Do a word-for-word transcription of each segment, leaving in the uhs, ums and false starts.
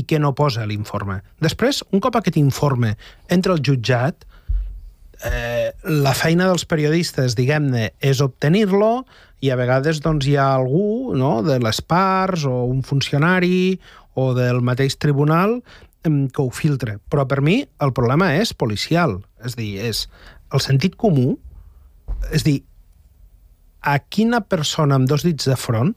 què no posa l'informe. Després, un cop aquest informe entra al jutjat, eh, la feina dels periodistes, diguem-ne, és obtenir-lo, i a vegades doncs, hi ha algú, no?, de les parts o un funcionari o del mateix tribunal que ho filtre. Però per mi el problema és policial. És a dir, és el sentit comú, és dir, a quina persona amb dos dits de front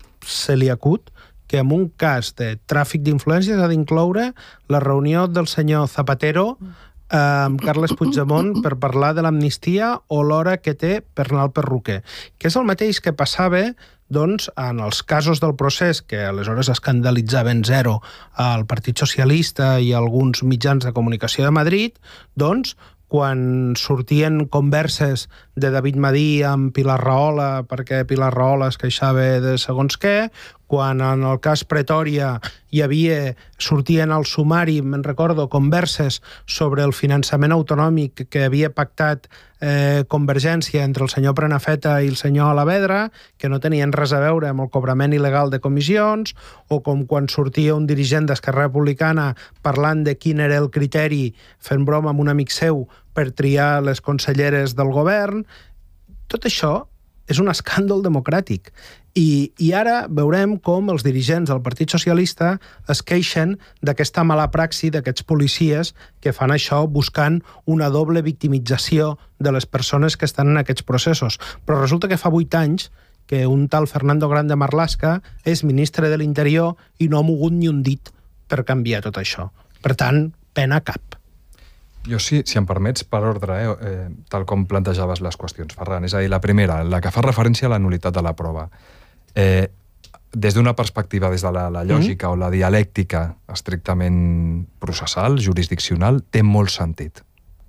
se li acut que en un cas de tràfic d'influències ha d'incloure la reunió del senyor Zapatero eh, amb Carles Puigdemont per parlar de l'amnistia o l'hora que té per anar al perruquer, que és el mateix que passava doncs, en els casos del procés, que aleshores escandalitzaven zero al Partit Socialista i alguns mitjans de comunicació de Madrid, doncs, quan sortien converses de David Madí amb Pilar Rahola perquè Pilar Rahola es queixava de segons què, quan en el cas Pretòria hi havia, sortien al sumari, me'n recordo, converses sobre el finançament autonòmic que havia pactat eh, Convergència entre el senyor Prenafeta i el senyor Alavedra, que no tenien res a veure amb el cobrament il·legal de comissions, o com quan sortia un dirigent d'Esquerra Republicana parlant de quin era el criteri, fent broma amb un amic seu, per triar les conselleres del govern. Tot això és un escàndol democràtic. I, i ara veurem com els dirigents del Partit Socialista es queixen d'aquesta mala praxi d'aquests policies que fan això buscant una doble victimització de les persones que estan en aquests processos. Però resulta que fa vuit anys que un tal Fernando Grande Marlaska és ministre de l'Interior i no ha mogut ni un dit per canviar tot això. Per tant, pena cap. Jo, si, si em permets, per ordre, eh, eh, tal com plantejaves les qüestions, Ferran. És a dir, la primera, la que fa referència a la nulitat de la prova. Eh, des d'una perspectiva, des de la, la lògica mm-hmm. o la dialèctica estrictament processal, jurisdiccional, té molt sentit.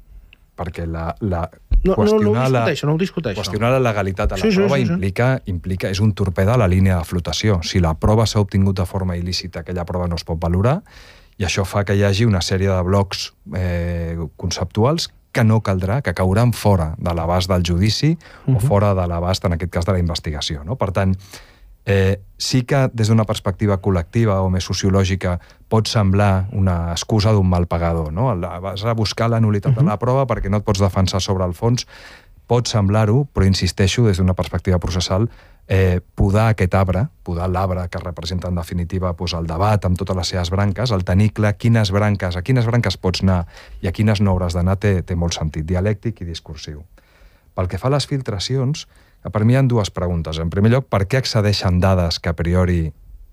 Perquè la, la, no, qüestionar, no, no ho discuteixo, no ho discuteixo. qüestionar la legalitat de la sí, prova sí, sí, implica, sí. implica, és un torpede a la línia de flotació. Si la prova s'ha obtingut de forma il·lícita, aquella prova no es pot valorar, i això fa que hi hagi una sèrie de blocs eh, conceptuals que no caldrà, que cauran fora de l'abast del judici uh-huh. o fora de l'abast, en aquest cas, de la investigació. No? Per tant, eh, sí que des d'una perspectiva col·lectiva o més sociològica pot semblar una excusa d'un mal pagador. No? Vas a buscar la nulitat uh-huh. de la prova perquè no et pots defensar sobre el fons. Pot semblar-ho, però insisteixo, des d'una perspectiva processal, eh, podar aquest arbre, podar l'arbre que representa en definitiva doncs, el debat amb totes les seves branques, el tenir clar quines branques, a quines branques pots anar i a quines no hauràs d'anar, té, té molt sentit dialèctic i discursiu. Pel que fa a les filtracions, per mi hi ha dues preguntes. En primer lloc, per què accedeixen dades que a priori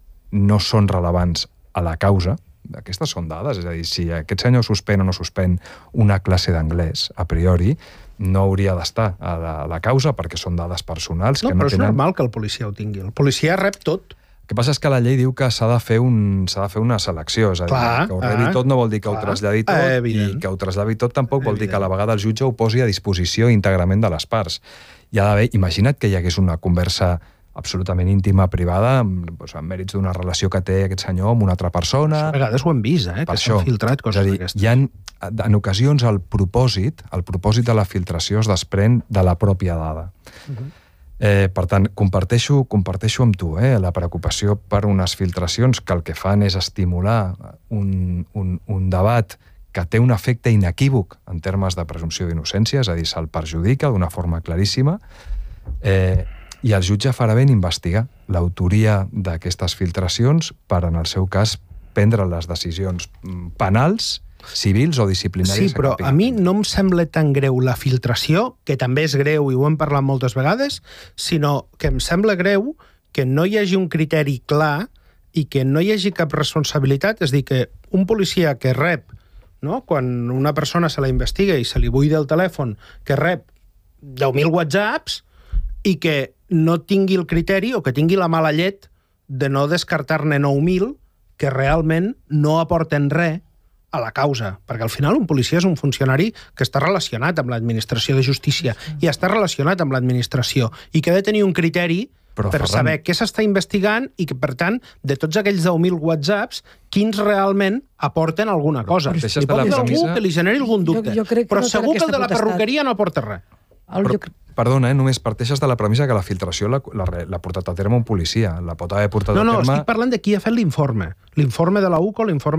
no són rellevants a la causa? Aquestes són dades, és a dir, si aquest senyor suspèn o no suspèn una classe d'anglès, a priori, no hauria d'estar a la, a la causa perquè són dades personals. No, que però no és tenen... normal que el policia ho tingui. El policia rep tot. El que passa és que la llei diu que s'ha de fer, un, s'ha de fer una selecció, és a dir, clar, que ho rebi ah, tot no vol dir que clar, ho traslladi tot, eh, i que ho traslladi tot tampoc vol evident. dir que a la vegada el jutge ho posi a disposició íntegrament de les parts. Hi ha d'haver, imagina't que hi hagués una conversa absolutament íntima, privada, amb, doncs, amb mèrits d'una relació que té aquest senyor amb una altra persona. A vegades ho hem vist, eh, que s'han filtrat coses d'aquestes. Hi ha, en ocasions, el propòsit, el propòsit de la filtració es desprèn de la pròpia dada. Uh-huh. eh, per tant, comparteixo, comparteixo amb tu eh, la preocupació per unes filtracions que el que fan és estimular un, un, un debat que té un efecte inequívoc en termes de presumpció d'innocència, és a dir, se'l perjudica d'una forma claríssima, eh, i el jutge farà ben investigar l'autoria d'aquestes filtracions per, en el seu cas, prendre les decisions penals, civils o disciplinàries. Sí, però a mi no em sembla tan greu la filtració, que també és greu i ho hem parlat moltes vegades, sinó que em sembla greu que no hi hagi un criteri clar i que no hi hagi cap responsabilitat. És a dir, que un policia que rep, no? Quan una persona se la investiga i se li buida el telèfon, que rep deu mil whatsapps i que no tingui el criteri o que tingui la mala llet de no descartar-ne nou mil que realment no aporten res a la causa, perquè al final un policia és un funcionari que està relacionat amb l'administració de justícia i està relacionat amb l'administració i que ha de tenir un criteri Però, per Ferran... saber què s'està investigant i que, per tant, de tots aquells deu mil whatsapps, quins realment aporten alguna cosa. Li pot dir algú que li generi algun dubte, jo, jo però no segur que el de la potestat. perruqueria no aporta res. El, Però, jo... Perdona, eh, només parteixes de la premissa que la filtració l'ha portat a terme un policia, la pot haver portat no, no, a terme... No, estic parlant de qui ha fet l'informe. L'informe de la U C O, l'informe